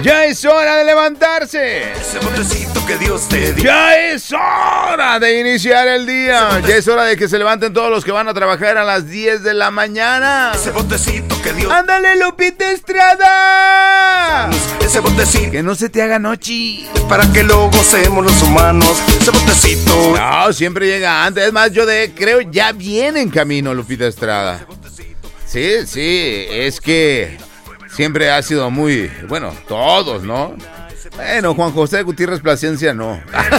Ya es hora de levantarse. Ese botecito que Dios te dio. Ya es hora de iniciar el día. Ya es hora de que se levanten todos los que van a trabajar a las 10 de la mañana. Ese botecito que Dios. ¡Ándale, Lupita Estrada! Ese botecito. Que no se te haga noche. Para que lo gocemos los humanos. Ese botecito. No, siempre llega antes. Es más, creo ya viene en camino Lupita Estrada. Sí, es que siempre ha sido muy, bueno, todos, ¿no? Bueno, Juan José Gutiérrez Plasencia no.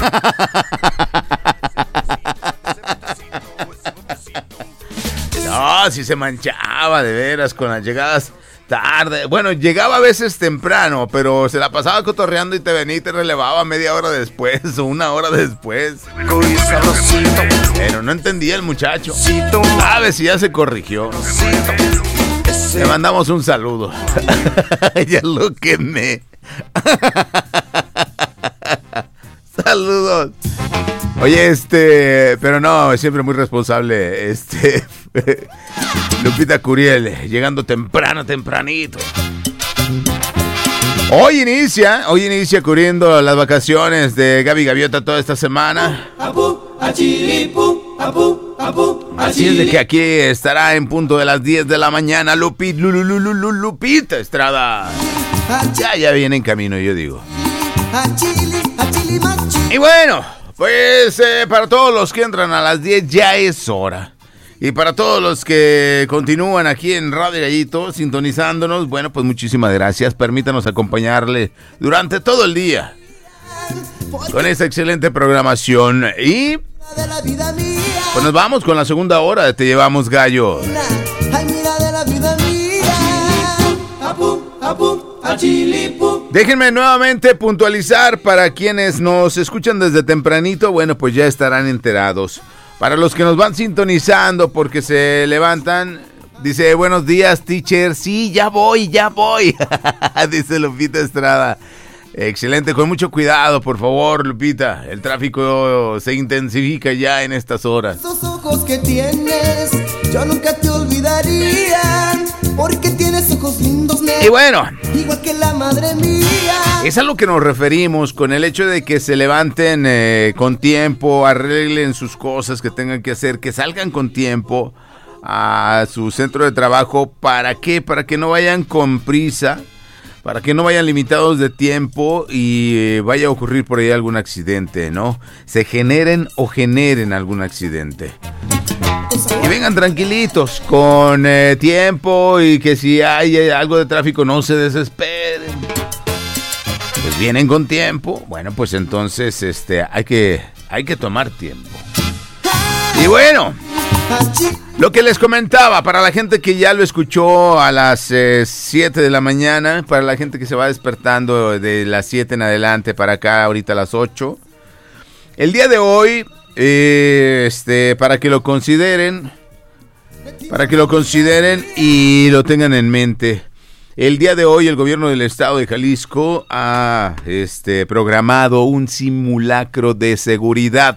No, sí se manchaba de veras con las llegadas tarde. Bueno, llegaba a veces temprano, pero se la pasaba cotorreando y te venía y te relevaba media hora después o una hora después. Pero no entendía el muchacho. A ver si ya se corrigió. Le mandamos un saludo. Ya lo quemé. Saludos. Oye, pero no, siempre muy responsable, Lupita Curiel, llegando tempranito. Hoy inicia cubriendo las vacaciones de Gaby Gaviota toda esta semana. Así es de que aquí estará en punto de las 10 de la mañana Lupita Estrada. Ya viene en camino, yo digo. Y bueno, pues para todos los que entran a las 10 ya es hora. Y para todos los que continúan aquí en Radio Gallito sintonizándonos, bueno, pues muchísimas gracias. Permítanos acompañarle durante todo el día con esta excelente programación. Y pues nos vamos con la segunda hora de Te Llevamos Gallo. Déjenme nuevamente puntualizar para quienes nos escuchan desde tempranito, bueno, pues ya estarán enterados. Para los que nos van sintonizando porque se levantan, dice, buenos días, teacher. Sí, ya voy. Dice Lupita Estrada. Excelente, con mucho cuidado, por favor, Lupita. El tráfico se intensifica ya en estas horas. Esos ojos que tienes, yo nunca te olvidaría, porque tienes ojos lindos, y bueno, igual que la madre mía. Es a lo que nos referimos con el hecho de que se levanten con tiempo, arreglen sus cosas que tengan que hacer, que salgan con tiempo a su centro de trabajo. ¿Para qué? Para que no vayan con prisa, para que no vayan limitados de tiempo y vaya a ocurrir por ahí algún accidente, ¿no? Se generen algún accidente. Y vengan tranquilitos, con tiempo, y que si hay algo de tráfico no se desesperen. Pues vienen con tiempo, bueno, pues entonces hay que tomar tiempo. Y bueno, lo que les comentaba, para la gente que ya lo escuchó a las 7 de la mañana, para la gente que se va despertando de las 7 en adelante para acá, ahorita a las 8, el día de hoy, para que lo consideren y lo tengan en mente. El día de hoy el gobierno del estado de Jalisco ha programado un simulacro de seguridad.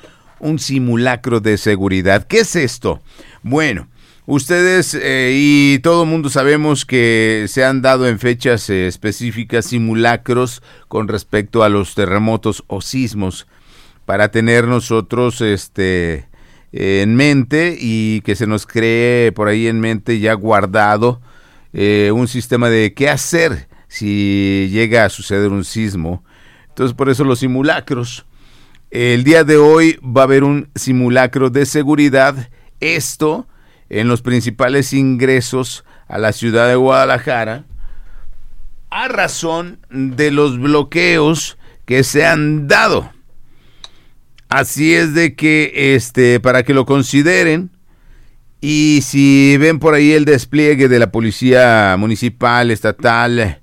¿Qué es esto? Bueno, ustedes y todo el mundo sabemos que se han dado en fechas específicas simulacros con respecto a los terremotos o sismos, para tener nosotros en mente y que se nos cree por ahí en mente ya guardado un sistema de qué hacer si llega a suceder un sismo. Entonces, por eso los simulacros. El día de hoy va a haber un simulacro de seguridad, esto en los principales ingresos a la ciudad de Guadalajara, a razón de los bloqueos que se han dado. Así es de que, para que lo consideren, y si ven por ahí el despliegue de la policía municipal, estatal,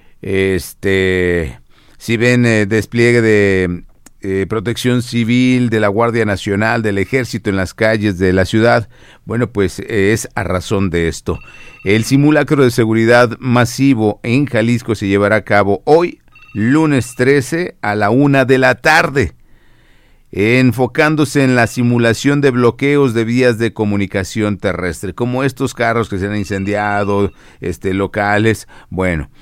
si ven despliegue de protección civil, de la Guardia Nacional, del Ejército en las calles de la ciudad, bueno, pues es a razón de esto. El simulacro de seguridad masivo en Jalisco se llevará a cabo hoy, lunes 13, a la 1 de la tarde. Enfocándose en la simulación de bloqueos de vías de comunicación terrestre, como estos carros que se han incendiado, locales. Bueno,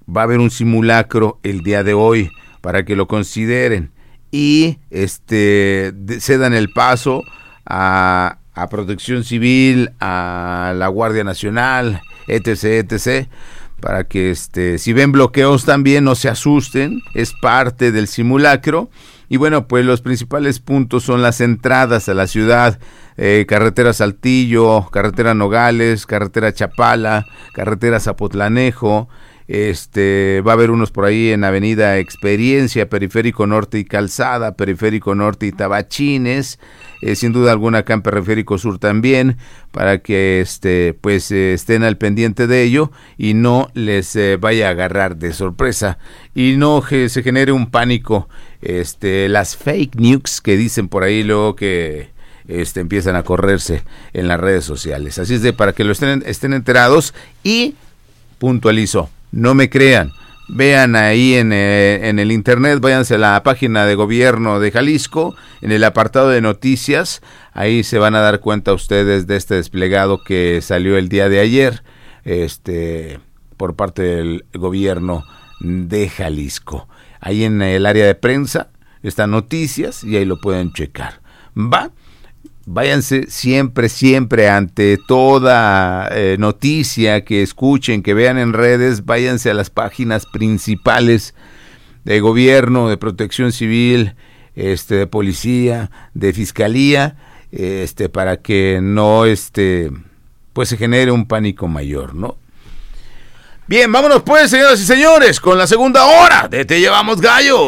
va a haber un simulacro el día de hoy para que lo consideren y cedan el paso a Protección Civil, a la Guardia Nacional, etc., para que si ven bloqueos también no se asusten, es parte del simulacro. Y bueno, pues los principales puntos son las entradas a la ciudad, carretera Saltillo, carretera Nogales, carretera Chapala, carretera Zapotlanejo. Va a haber unos por ahí en Avenida Experiencia, Periférico Norte y Calzada, Periférico Norte y Tabachines, sin duda alguna acá en Periférico Sur también, para que estén al pendiente de ello y no les vaya a agarrar de sorpresa y no se genere un pánico, las fake news que dicen por ahí luego que empiezan a correrse en las redes sociales. Así es para que lo estén enterados y puntualizo. No me crean, vean ahí en el internet, váyanse a la página de gobierno de Jalisco, en el apartado de noticias, ahí se van a dar cuenta ustedes de este desplegado que salió el día de ayer, por parte del gobierno de Jalisco. Ahí en el área de prensa están noticias y ahí lo pueden checar. Váyanse siempre ante toda noticia que escuchen, que vean en redes, váyanse a las páginas principales de gobierno, de Protección Civil, de policía, de fiscalía, para que no pues se genere un pánico mayor, ¿no? Bien, vámonos pues, señoras y señores, con la segunda hora de Te Llevamos Gallo.